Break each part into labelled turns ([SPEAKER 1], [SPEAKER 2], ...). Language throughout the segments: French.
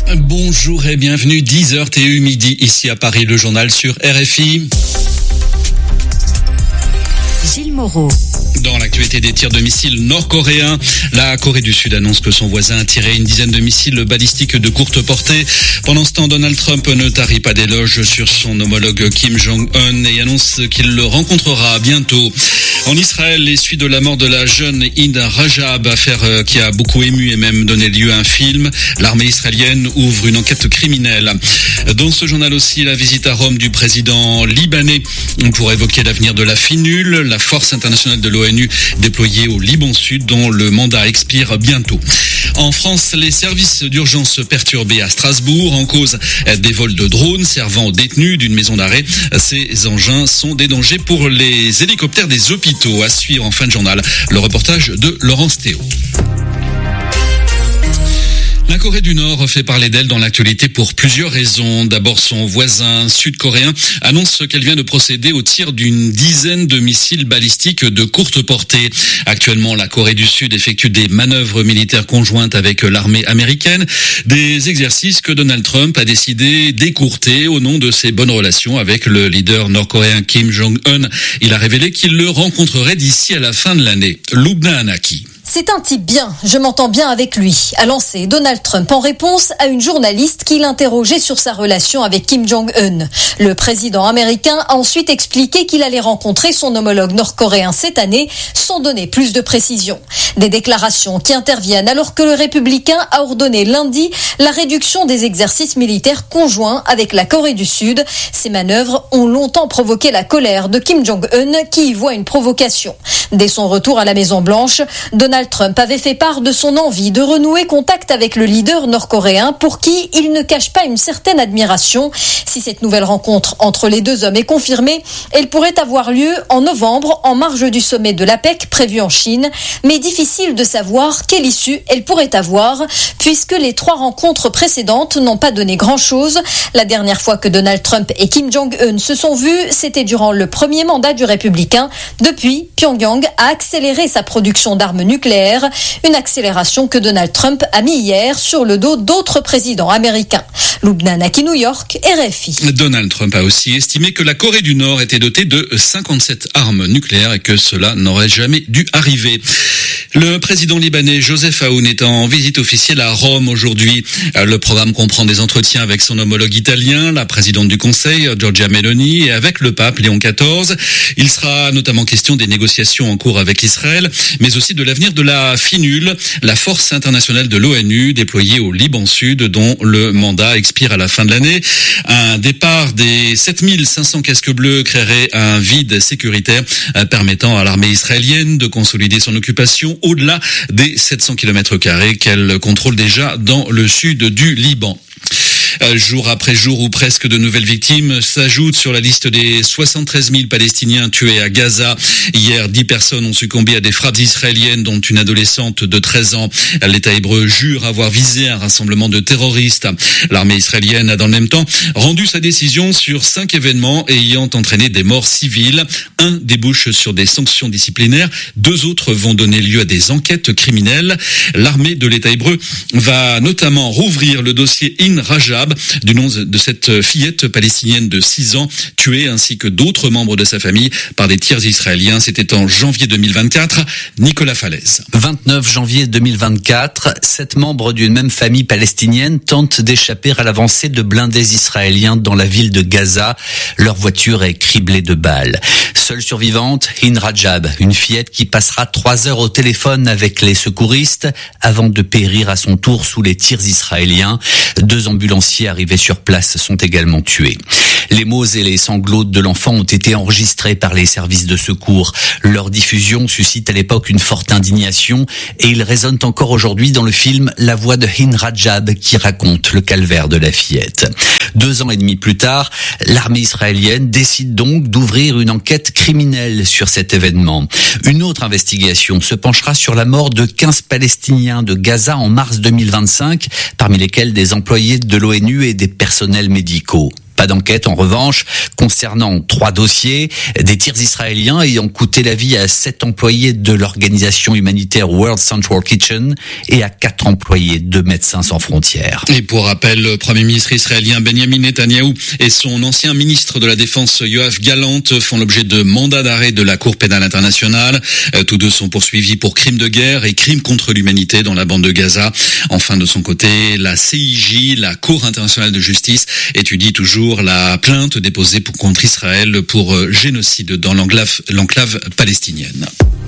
[SPEAKER 1] Bonjour et bienvenue, 10h TU midi, ici à Paris, le journal sur RFI.
[SPEAKER 2] Gilles Moreau.
[SPEAKER 1] Dans l'actualité des tirs de missiles nord-coréens, la Corée du Sud annonce que son voisin a tiré une dizaine de missiles balistiques de courte portée. Pendant ce temps, Donald Trump ne tarit pas d'éloges sur son homologue Kim Jong-un et annonce qu'il le rencontrera bientôt. En Israël, les suites de la mort de la jeune Hind Rajab, affaire qui a beaucoup ému et même donné lieu à un film, l'armée israélienne ouvre une enquête criminelle. Dans ce journal aussi, la visite à Rome du président libanais pour évoquer l'avenir de la FINUL, la force internationale de l'ONU déployée au Liban Sud dont le mandat expire bientôt. En France, les services d'urgence perturbés à Strasbourg en cause des vols de drones servant aux détenus d'une maison d'arrêt. Ces engins sont des dangers pour les hélicoptères des hôpitaux. À suivre en fin de journal, le reportage de Laurence Théo. La Corée du Nord fait parler d'elle dans l'actualité pour plusieurs raisons. D'abord, son voisin sud-coréen annonce qu'elle vient de procéder au tir d'une dizaine de missiles balistiques de courte portée. Actuellement, la Corée du Sud effectue des manœuvres militaires conjointes avec l'armée américaine, des exercices que Donald Trump a décidé d'écourter au nom de ses bonnes relations avec le leader nord-coréen Kim Jong-un. Il a révélé qu'il le rencontrerait d'ici à la fin de l'année. Lubna Anaki.
[SPEAKER 3] C'est un type bien, je m'entends bien avec lui, a lancé Donald Trump en réponse à une journaliste qui l'interrogeait sur sa relation avec Kim Jong-un. Le président américain a ensuite expliqué qu'il allait rencontrer son homologue nord-coréen cette année, sans donner plus de précisions. Des déclarations qui interviennent alors que le républicain a ordonné lundi la réduction des exercices militaires conjoints avec la Corée du Sud. Ces manœuvres ont longtemps provoqué la colère de Kim Jong-un qui y voit une provocation. Dès son retour à la Maison-Blanche, Donald Trump avait fait part de son envie de renouer contact avec le leader nord-coréen pour qui il ne cache pas une certaine admiration. Si cette nouvelle rencontre entre les deux hommes est confirmée, elle pourrait avoir lieu en novembre en marge du sommet de l'APEC prévu en Chine. Mais difficile de savoir quelle issue elle pourrait avoir puisque les 3 rencontres précédentes n'ont pas donné grand-chose. La dernière fois que Donald Trump et Kim Jong-un se sont vus, c'était durant le premier mandat du républicain. Depuis, Pyongyang a accéléré sa production d'armes nucléaires, une accélération que Donald Trump a mis hier sur le dos d'autres présidents américains. Lubna Anaki, New York, RFI.
[SPEAKER 1] Donald Trump a aussi estimé que la Corée du Nord était dotée de 57 armes nucléaires et que cela n'aurait jamais dû arriver. Le président libanais Joseph Aoun est en visite officielle à Rome aujourd'hui. Le programme comprend des entretiens avec son homologue italien, la présidente du Conseil, Giorgia Meloni, et avec le pape Léon XIV. Il sera notamment question des négociations en cours avec Israël, mais aussi de l'avenir de la FINUL, la force internationale de l'ONU déployée au Liban Sud, dont le mandat expire à la fin de l'année. Un départ des 7500 casques bleus créerait un vide sécuritaire permettant à l'armée israélienne de consolider son occupation au-delà des 700 km² qu'elle contrôle déjà dans le sud du Liban. Jour après jour ou presque, de nouvelles victimes s'ajoutent sur la liste des 73 000 Palestiniens tués à Gaza. Hier, 10 personnes ont succombé à des frappes israéliennes, dont une adolescente de 13 ans. L'État hébreu jure avoir visé un rassemblement de terroristes. L'armée israélienne a dans le même temps rendu sa décision sur 5 événements ayant entraîné des morts civiles. Un débouche sur des sanctions disciplinaires. 2 autres vont donner lieu à des enquêtes criminelles. L'armée de l'État hébreu va notamment rouvrir le dossier Hind Rajab, du nom de cette fillette palestinienne de 6 ans tuée, ainsi que d'autres membres de sa famille par des tirs israéliens. C'était en janvier 2024. Nicolas Falaise.
[SPEAKER 4] 29 janvier 2024, 7 membres d'une même famille palestinienne tentent d'échapper à l'avancée de blindés israéliens dans la ville de Gaza. Leur voiture est criblée de balles. Seule survivante, Hind Rajab, une fillette qui passera 3 heures au téléphone avec les secouristes avant de périr à son tour sous les tirs israéliens. 2 ambulanciers arrivés sur place sont également tués. Les mots et les sanglots de l'enfant ont été enregistrés par les services de secours. Leur diffusion suscite à l'époque une forte indignation et ils résonnent encore aujourd'hui dans le film La voix de Hind Rajab qui raconte le calvaire de la fillette. 2 ans et demi plus tard, l'armée israélienne décide donc d'ouvrir une enquête criminelle sur cet événement. Une autre investigation se penchera sur la mort de 15 Palestiniens de Gaza en mars 2025, parmi lesquels des employés de l'ONU et des personnels médicaux. Pas d'enquête en revanche concernant 3 dossiers, des tirs israéliens ayant coûté la vie à 7 employés de l'organisation humanitaire World Central Kitchen et à 4 employés de Médecins sans frontières.
[SPEAKER 1] Et pour rappel, le Premier ministre israélien Benjamin Netanyahou et son ancien ministre de la Défense Yoav Gallant font l'objet de mandats d'arrêt de la Cour pénale internationale. Tous deux sont poursuivis pour crimes de guerre et crimes contre l'humanité dans la bande de Gaza. Enfin, de son côté, la CIJ, la Cour internationale de justice, étudie toujours la plainte déposée contre Israël pour génocide dans l'enclave palestinienne.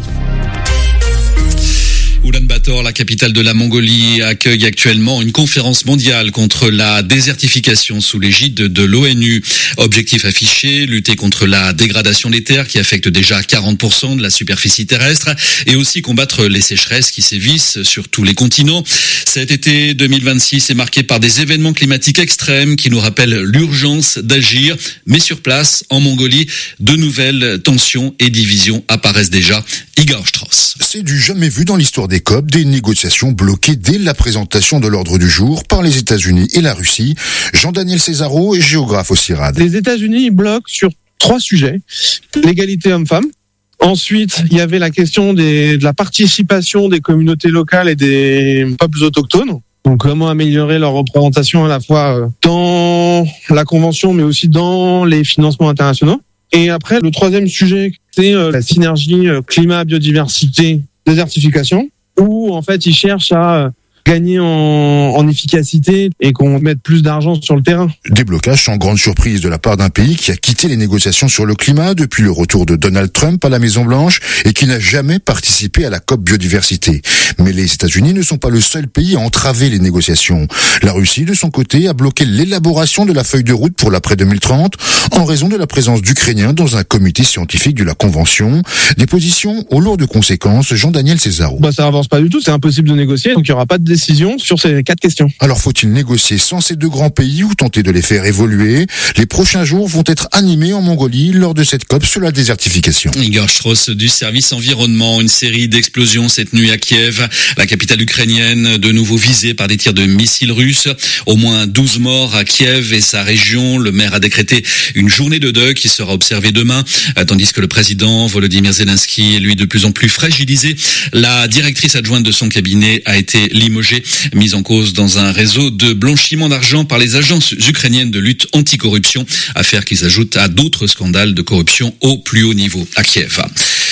[SPEAKER 1] Oulan-Bator, la capitale de la Mongolie, accueille actuellement une conférence mondiale contre la désertification sous l'égide de l'ONU. Objectif affiché, lutter contre la dégradation des terres qui affecte déjà 40% de la superficie terrestre et aussi combattre les sécheresses qui sévissent sur tous les continents. Cet été 2026 est marqué par des événements climatiques extrêmes qui nous rappellent l'urgence d'agir. Mais sur place, en Mongolie, de nouvelles tensions et divisions apparaissent déjà. Igor Strauss.
[SPEAKER 2] C'est du jamais vu dans l'histoire des COP, des négociations bloquées dès la présentation de l'ordre du jour par les États-Unis et la Russie. Jean-Daniel Césaro est géographe au CIRAD.
[SPEAKER 5] Les États-Unis bloquent sur 3 sujets. L'égalité homme-femme. Ensuite, il y avait la question de la participation des communautés locales et des peuples autochtones. Donc, comment améliorer leur représentation à la fois dans la Convention, mais aussi dans les financements internationaux. Et après, le 3e sujet, c'est la synergie climat-biodiversité, désertification, où en fait ils cherchent à gagner en efficacité et qu'on mette plus d'argent sur le terrain.
[SPEAKER 2] Des blocages sans grande surprise de la part d'un pays qui a quitté les négociations sur le climat depuis le retour de Donald Trump à la Maison-Blanche et qui n'a jamais participé à la COP biodiversité. Mais les États-Unis ne sont pas le seul pays à entraver les négociations. La Russie, de son côté, a bloqué l'élaboration de la feuille de route pour l'après 2030 en raison de la présence d'Ukrainiens dans un comité scientifique de la Convention. Des positions aux lourdes conséquences. Jean-Daniel Césaro.
[SPEAKER 5] Ça avance pas du tout, c'est impossible de négocier, donc il y aura pas de décision sur ces 4 questions.
[SPEAKER 2] Alors faut-il négocier sans ces 2 grands pays ou tenter de les faire évoluer? Les prochains jours vont être animés en Mongolie lors de cette COP sur la désertification.
[SPEAKER 1] Igor Strauss du service environnement. Une série d'explosions cette nuit à Kiev, la capitale ukrainienne, de nouveau visée par des tirs de missiles russes. Au moins 12 morts à Kiev et sa région. Le maire a décrété une journée de deuil qui sera observée demain, tandis que le président Volodymyr Zelensky est lui de plus en plus fragilisé. La directrice adjointe de son cabinet a été limogée, mise en cause dans un réseau de blanchiment d'argent par les agences ukrainiennes de lutte anticorruption, affaire qui s'ajoute à d'autres scandales de corruption au plus haut niveau à Kiev.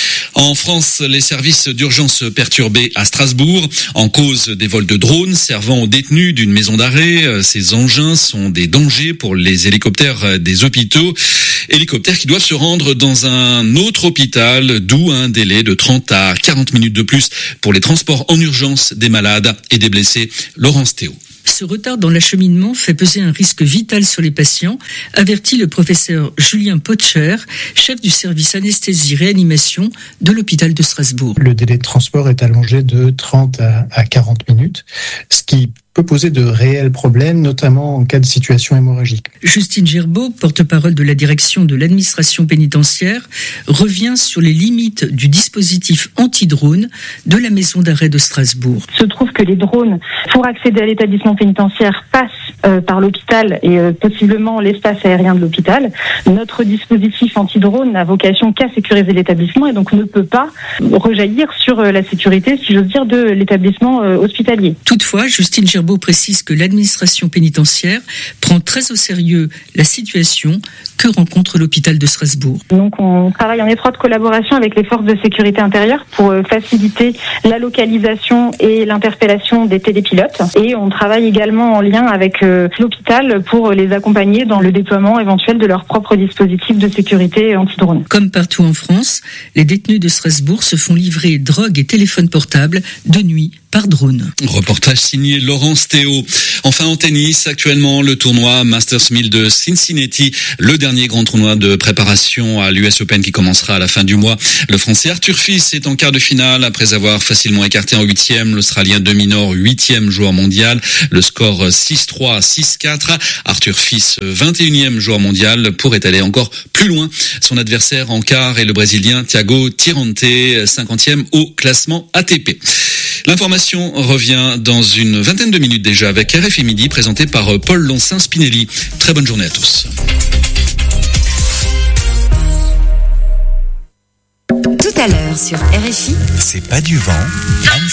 [SPEAKER 1] En France, les services d'urgence perturbés à Strasbourg, en cause des vols de drones servant aux détenus d'une maison d'arrêt. Ces engins sont des dangers pour les hélicoptères des hôpitaux. Hélicoptères qui doivent se rendre dans un autre hôpital, d'où un délai de 30 à 40 minutes de plus pour les transports en urgence des malades et des blessés. Laurence Théo.
[SPEAKER 6] Ce retard dans l'acheminement fait peser un risque vital sur les patients, avertit le professeur Julien Potcher, chef du service anesthésie-réanimation de l'hôpital de Strasbourg.
[SPEAKER 7] Le délai de transport est allongé de 30 à 40 minutes, ce qui peut poser de réels problèmes, notamment en cas de situation hémorragique.
[SPEAKER 6] Justine Gerbeau, porte-parole de la direction de l'administration pénitentiaire, revient sur les limites du dispositif anti-drone de la maison d'arrêt de Strasbourg.
[SPEAKER 8] Il se trouve que les drones, pour accéder à l'établissement pénitentiaire, passent par l'hôpital et possiblement l'espace aérien de l'hôpital. Notre dispositif anti-drone n'a vocation qu'à sécuriser l'établissement et donc ne peut pas rejaillir sur la sécurité, si j'ose dire, de l'établissement hospitalier.
[SPEAKER 6] Toutefois, Justine Gerbeau précise que l'administration pénitentiaire prend très au sérieux la situation que rencontre l'hôpital de Strasbourg.
[SPEAKER 8] Donc on travaille en étroite collaboration avec les forces de sécurité intérieure pour faciliter la localisation et l'interpellation des télépilotes. Et on travaille également en lien avec l'hôpital pour les accompagner dans le déploiement éventuel de leur propre dispositif de sécurité anti-drone.
[SPEAKER 6] Comme partout en France, les détenus de Strasbourg se font livrer drogue et téléphone portable de nuit par drone.
[SPEAKER 1] Reportage signé Laurence Théo. Enfin en tennis, actuellement le tournoi Masters 1000 de Cincinnati, le dernier grand tournoi de préparation à l'US Open qui commencera à la fin du mois. Le Français Arthur Fils est en quart de finale après avoir facilement écarté en 8e l'Australien de Minor, 8e joueur mondial. Le score 6-3, 6-4. Arthur Fils, 21e joueur mondial, pourrait aller encore plus loin. Son adversaire en quart est le Brésilien Thiago Tirante, 50e au classement ATP. L'information revient dans une vingtaine de minutes déjà avec RFI Midi présenté par Paul Loncin-Spinelli. Très bonne journée à tous.
[SPEAKER 9] Tout à l'heure sur RFI.
[SPEAKER 10] C'est pas du vent.